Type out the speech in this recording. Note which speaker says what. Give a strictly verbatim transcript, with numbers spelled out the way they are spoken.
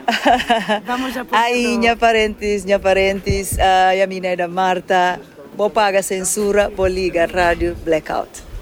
Speaker 1: Vamos a
Speaker 2: Aí, minha parentes, minha parentes, uh, a minha da Marta, vou pagar censura, vou ligar rádio Blackout.